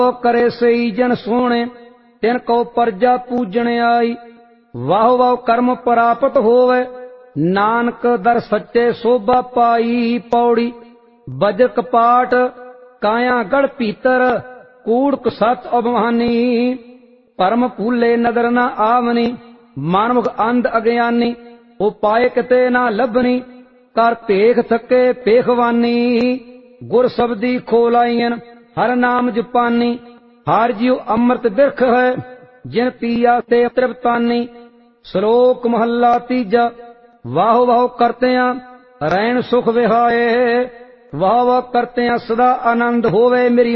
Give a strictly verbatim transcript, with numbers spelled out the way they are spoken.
करे सई जन सोने तिन को प्रजा पूजन आई। वाह वाह कर्म प्राप्त होवे नानक दर सच्चे शोभा पाई। पौड़ी बज्र कपाट काया गढ़ भीतर कूड़ सत अभिमानी। परम फूले नदर न आवनी मानव अंध अज्ञानी। उपाय किते ना लभनी कर भेख थके पेखवानी। गुर शब्दी खोलाइन हर नाम जपानी। हर जीव अमृत बिरख है जिन पिया ते तृप्तानी। श्लोक महला तीजा। वाह वाह करते रैन सुख विहाए। वाह वाह करते सदा आनंद होवे मेरी